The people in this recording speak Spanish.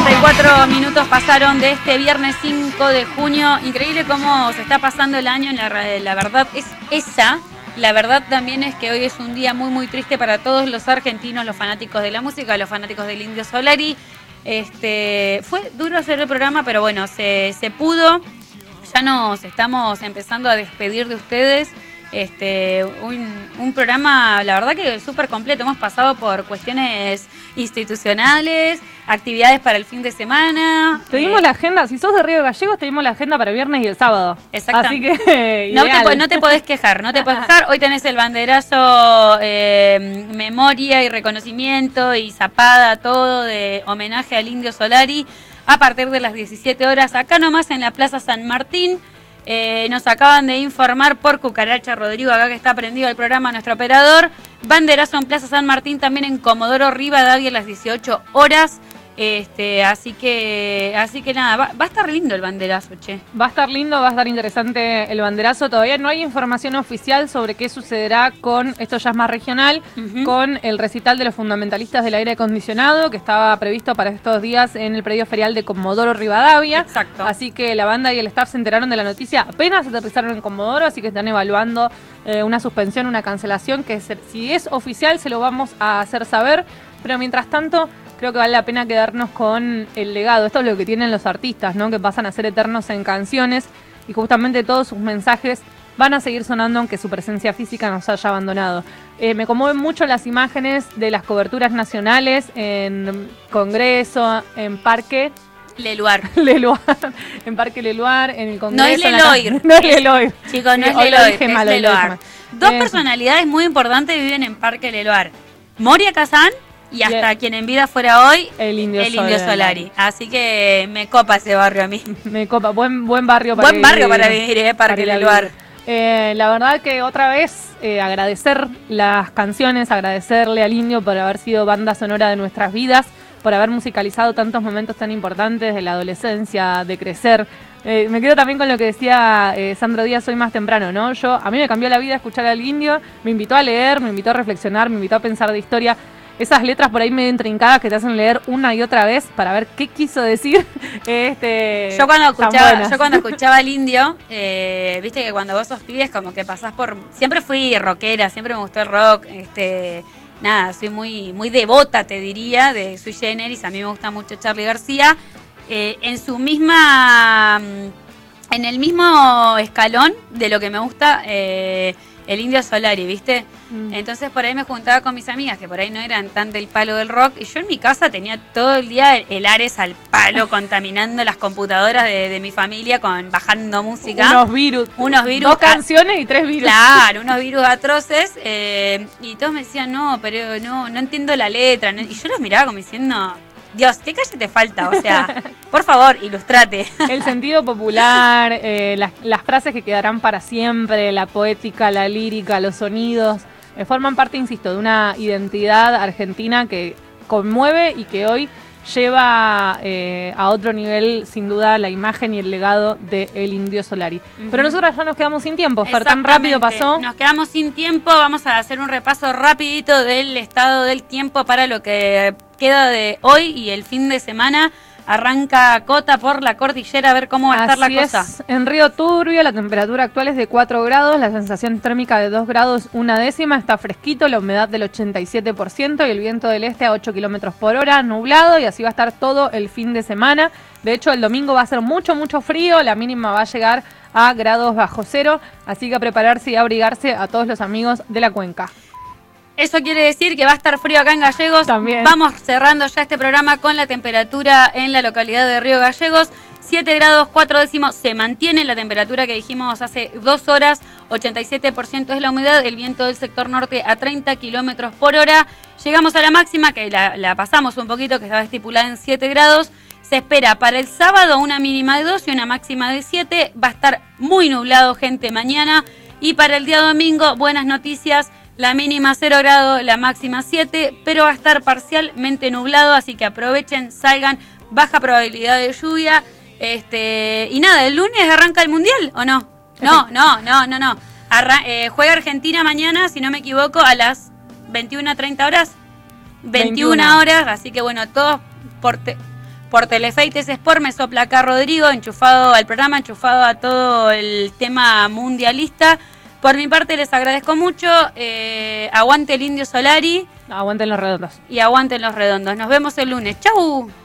34 minutos pasaron de este viernes 5 de junio. Increíble cómo se está pasando el año. La verdad es esa. La verdad también es que hoy es un día muy muy triste para todos los argentinos, los fanáticos de la música, los fanáticos del Indio Solari. Fue duro hacer el programa, pero bueno, se pudo. Ya nos estamos empezando a despedir de ustedes. Un programa, la verdad que súper completo. Hemos pasado por cuestiones institucionales, actividades para el fin de semana. Te dimos la agenda, si sos de Río Gallegos, te dimos la agenda para el viernes y el sábado. Exactamente. Así que no te podés quejar, Hoy tenés el banderazo, memoria y reconocimiento y zapada, todo de homenaje al Indio Solari a partir de las 17 horas, acá nomás en la Plaza San Martín. Nos acaban de informar por Cucaracha Rodrigo, acá que está prendido el programa, nuestro operador. Banderazo en Plaza San Martín, también en Comodoro Rivadavia a las 18 horas. Así que nada, va a estar lindo el banderazo, che. Va a estar lindo, va a estar interesante el banderazo. Todavía no hay información oficial sobre qué sucederá con, esto ya es más regional, con el recital de los fundamentalistas del aire acondicionado que estaba previsto para estos días en el predio ferial de Comodoro Rivadavia. Exacto. Así que la banda y el staff se enteraron de la noticia apenas aterrizaron en Comodoro, así que están evaluando una suspensión, una cancelación, que si es oficial se lo vamos a hacer saber, pero mientras tanto creo que vale la pena quedarnos con el legado. Esto es lo que tienen los artistas, ¿no? Que pasan a ser eternos en canciones y justamente todos sus mensajes van a seguir sonando aunque su presencia física nos haya abandonado. Me conmueven mucho las imágenes de las coberturas nacionales en Congreso, en Parque Leluar. En Parque Leluar, en el Congreso. No es Leloir. No es Leloir. Chicos, no es Leloir, es Leluar. Dos personalidades muy importantes viven en Parque Leluar. Moria Kazán y hasta quien en vida fuera hoy, el Indio Solari. Así que me copa ese barrio a mí. Me copa, buen barrio para vivir, Parque Leluar. La verdad que otra vez agradecer las canciones, agradecerle al Indio por haber sido banda sonora de nuestras vidas, por haber musicalizado tantos momentos tan importantes de la adolescencia, de crecer. Me quedo también con lo que decía Sandro Díaz hoy más temprano, ¿no? A mí me cambió la vida escuchar al Indio, me invitó a leer, me invitó a reflexionar, me invitó a pensar de historia. Esas letras por ahí medio intrincadas que te hacen leer una y otra vez para ver qué quiso decir. Yo cuando escuchaba al Indio, viste que cuando vos sos pibes como que pasás por... Siempre fui rockera, siempre me gustó el rock, nada, soy muy, muy devota, te diría, de Sui Generis. A mí me gusta mucho Charly García. En el mismo escalón de lo que me gusta el Indio Solari, ¿viste? Entonces por ahí me juntaba con mis amigas que por ahí no eran tan del palo del rock, y yo en mi casa tenía todo el día el Ares al palo, contaminando las computadoras de mi familia, bajando música. Unos virus. 2 canciones y 3 virus. Claro, unos virus atroces. Y todos me decían, no, pero no entiendo la letra. Y yo los miraba como diciendo... Dios, ¿qué calle te falta? O sea, por favor, ilustrate. El sentido popular, las frases que quedarán para siempre, la poética, la lírica, los sonidos, forman parte, insisto, de una identidad argentina que conmueve y que hoy lleva a otro nivel, sin duda, la imagen y el legado del Indio Solari. Pero nosotros ya nos quedamos sin tiempo, Fer, tan rápido pasó. Nos quedamos sin tiempo, vamos a hacer un repaso rapidito del estado del tiempo para lo que queda de hoy y el fin de semana. Arranca Cota por la cordillera, a ver cómo va a estar la cosa. En Río Turbio la temperatura actual es de 4 grados, la sensación térmica de 2 grados 1/10, está fresquito, la humedad del 87% y el viento del este a 8 kilómetros por hora, nublado, y así va a estar todo el fin de semana. De hecho, el domingo va a ser mucho frío, la mínima va a llegar a grados bajo cero, así que a prepararse y a abrigarse a todos los amigos de la cuenca. Eso quiere decir que va a estar frío acá en Gallegos. También. Vamos cerrando ya este programa con la temperatura en la localidad de Río Gallegos. 7 grados 4 décimos, se mantiene la temperatura que dijimos hace 2 horas. 87% es la humedad, el viento del sector norte a 30 kilómetros por hora. Llegamos a la máxima, que la pasamos un poquito, que estaba estipulada en 7 grados. Se espera para el sábado una mínima de 2 y una máxima de 7. Va a estar muy nublado, gente, mañana. Y para el día domingo, buenas noticias. La mínima 0 grados, la máxima 7, pero va a estar parcialmente nublado, así que aprovechen, salgan, baja probabilidad de lluvia. Y nada, ¿el lunes arranca el Mundial o no? No. Juega Argentina mañana, si no me equivoco, a las 21:30 horas. 21 horas, así que bueno, todos Por Telefeites Sport me sopla acá Rodrigo, enchufado al programa, enchufado a todo el tema mundialista. Por mi parte les agradezco mucho. Aguante el Indio Solari. Aguanten los redondos. Y aguanten los redondos. Nos vemos el lunes. ¡Chau!